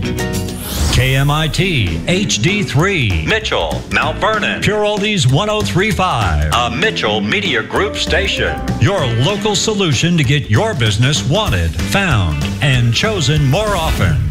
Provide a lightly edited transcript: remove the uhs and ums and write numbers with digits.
KMIT, HD3, Mitchell, Mount Vernon, Pure Oldies 1035, a Mitchell Media Group station. your local solution to get your business wanted, found, and chosen more often.